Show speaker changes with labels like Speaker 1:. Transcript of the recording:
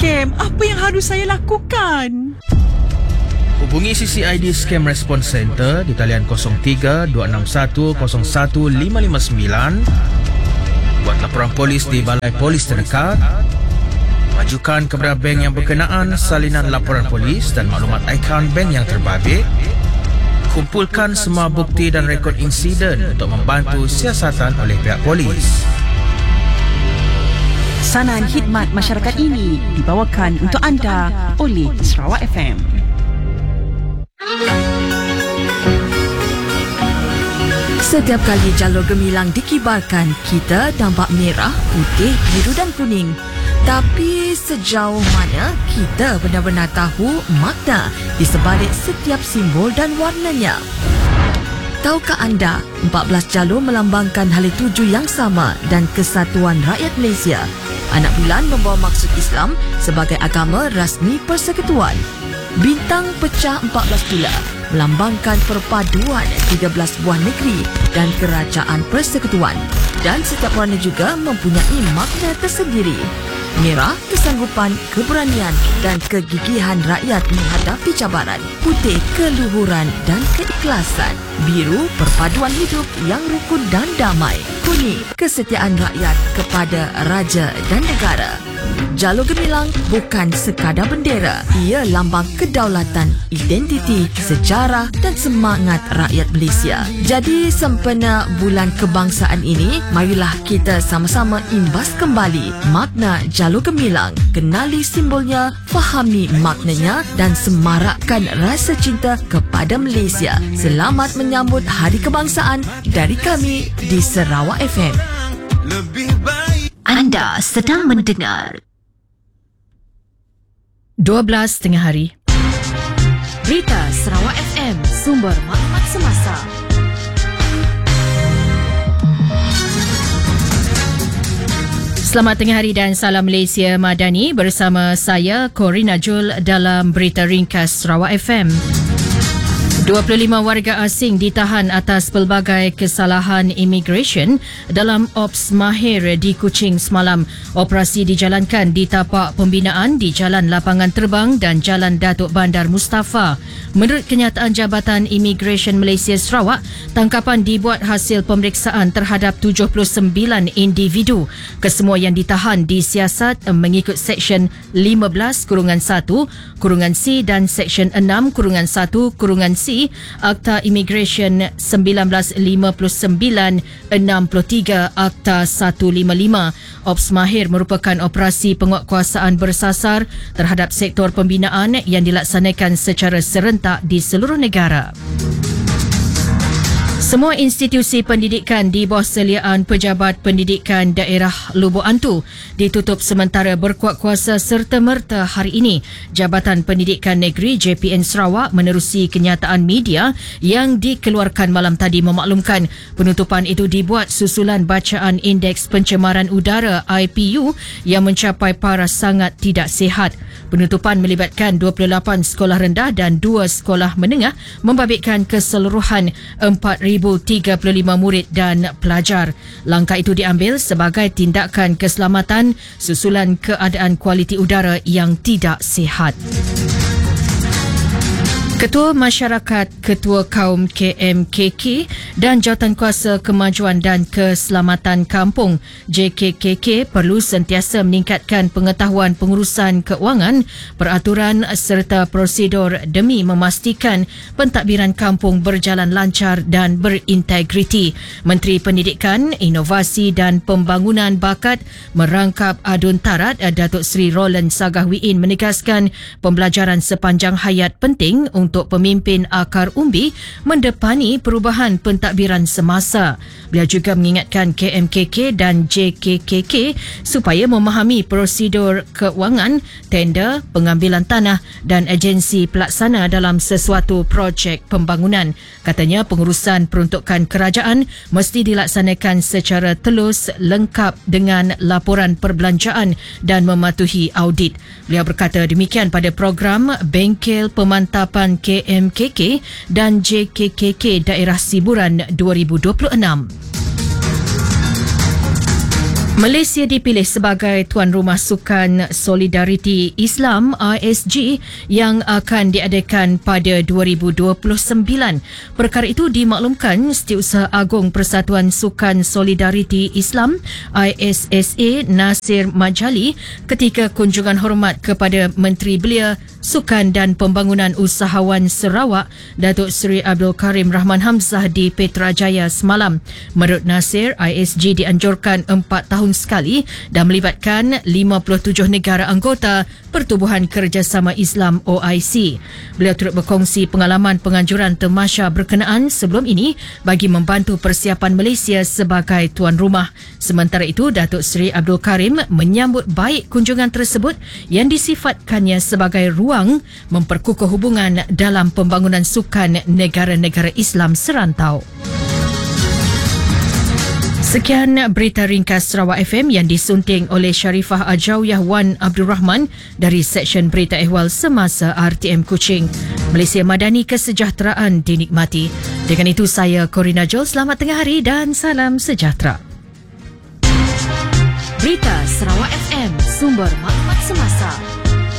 Speaker 1: scam. Apa yang harus saya lakukan?
Speaker 2: Hubungi CCID Scam Response Center di talian 03 261 01559. Buat laporan polis di balai polis terdekat. Majukan kepada bank yang berkenaan salinan laporan polis dan maklumat akaun bank yang terbabit. Kumpulkan semua bukti dan rekod insiden untuk membantu siasatan oleh pihak polis.
Speaker 1: Sanaan khidmat masyarakat ini dibawakan untuk anda oleh Sarawak FM.
Speaker 3: Setiap kali jalur gemilang dikibarkan, kita nampak merah, putih, biru dan kuning. Tapi sejauh mana kita benar-benar tahu makna di sebalik setiap simbol dan warnanya? Tahukah anda, 14 jalur melambangkan hala tuju yang sama dan kesatuan rakyat Malaysia. Anak bulan membawa maksud Islam sebagai agama rasmi persekutuan. Bintang pecah 14 pula melambangkan perpaduan 13 buah negeri dan kerajaan persekutuan. Dan setiap warna juga mempunyai makna tersendiri. Merah, kesanggupan, keberanian dan kegigihan rakyat menghadapi cabaran. Putih, keluhuran dan keikhlasan. Biru, perpaduan hidup yang rukun dan damai. Kuning, kesetiaan rakyat kepada raja dan negara. Jalur gemilang bukan sekadar bendera. Ia lambang kedaulatan, identiti, sejarah dan semangat rakyat Malaysia. Jadi sempena bulan kebangsaan ini, marilah kita sama-sama imbas kembali makna jalur gemilang. Kenali simbolnya, fahami maknanya dan semarakkan rasa cinta kepada Malaysia. Selamat menyambut Hari Kebangsaan dari kami di Sarawak FM.
Speaker 4: Anda sedang mendengar
Speaker 5: 12 tengah hari.
Speaker 4: Berita Sarawak FM, sumber maklumat semasa.
Speaker 5: Selamat tengah hari dan salam Malaysia Madani bersama saya Corina Jul dalam Berita Ringkas Sarawak FM. 25 warga asing ditahan atas pelbagai kesalahan imigresen dalam Ops Mahir di Kuching semalam. Operasi dijalankan di tapak pembinaan di Jalan Lapangan Terbang dan Jalan Datuk Bandar Mustafa. Menurut kenyataan Jabatan Imigresen Malaysia Sarawak, tangkapan dibuat hasil pemeriksaan terhadap 79 individu. Kesemua yang ditahan disiasat mengikut Seksyen 15-1-C dan Seksyen 6-1-C Akta Immigration 1959-63 Akta 155. Ops Mahir merupakan operasi penguatkuasaan bersasar terhadap sektor pembinaan yang dilaksanakan secara serentak di seluruh negara. Semua institusi pendidikan di bawah seliaan Pejabat Pendidikan Daerah Lubuk Antu ditutup sementara berkuat kuasa serta-merta hari ini. Jabatan Pendidikan Negeri JPN Sarawak menerusi kenyataan media yang dikeluarkan malam tadi memaklumkan penutupan itu dibuat susulan bacaan Indeks Pencemaran Udara IPU yang mencapai paras sangat tidak sihat. Penutupan melibatkan 28 sekolah rendah dan 2 sekolah menengah membabitkan keseluruhan 4,035 murid dan pelajar. Langkah itu diambil sebagai tindakan keselamatan susulan keadaan kualiti udara yang tidak sihat. Ketua Masyarakat, Ketua Kaum KMKK dan Jawatankuasa Kemajuan dan Keselamatan Kampung JKKK perlu sentiasa meningkatkan pengetahuan pengurusan keuangan, peraturan serta prosedur demi memastikan pentadbiran kampung berjalan lancar dan berintegriti. Menteri Pendidikan, Inovasi dan Pembangunan Bakat Merangkap Adun Tarat Datuk Seri Roland Sagahwiin menegaskan pembelajaran sepanjang hayat penting untuk pemimpin akar umbi mendepani perubahan pentadbiran semasa. Beliau juga mengingatkan KMKK dan JKKK supaya memahami prosedur keuangan, tender, pengambilan tanah dan agensi pelaksana dalam sesuatu projek pembangunan. Katanya pengurusan peruntukan kerajaan mesti dilaksanakan secara telus, lengkap dengan laporan perbelanjaan dan mematuhi audit. Beliau berkata demikian pada program Bengkel Pemantapan KMKK dan JKKK Daerah Siburan 2026. Malaysia dipilih sebagai tuan rumah Sukan Solidariti Islam ISG yang akan diadakan pada 2029. Perkara itu dimaklumkan Setiausaha Agung Persatuan Sukan Solidariti Islam ISSA Nasir Majali ketika kunjungan hormat kepada Menteri Belia, Sukan dan Pembangunan Usahawan Sarawak Datuk Seri Abdul Karim Rahman Hamzah di Petrajaya semalam. Menurut Nasir, ISG dianjurkan 4 tahun sekali dan melibatkan 57 negara anggota Pertubuhan Kerjasama Islam OIC. Beliau turut berkongsi pengalaman penganjuran tamasya berkenaan sebelum ini bagi membantu persiapan Malaysia sebagai tuan rumah. Sementara itu, Datuk Seri Abdul Karim menyambut baik kunjungan tersebut yang disifatkannya sebagai ruang memperkukuh hubungan dalam pembangunan sukan negara-negara Islam serantau. Sekian berita ringkas Sarawak FM yang disunting oleh Sharifah Ajawiyah Wan Abdul Rahman dari Seksyen Berita Ehwal Semasa RTM Kuching. Malaysia Madani, kesejahteraan dinikmati. Dengan itu saya Corina Joel, selamat tengah hari dan salam sejahtera.
Speaker 4: Berita Sarawak FM, sumber maklumat semasa.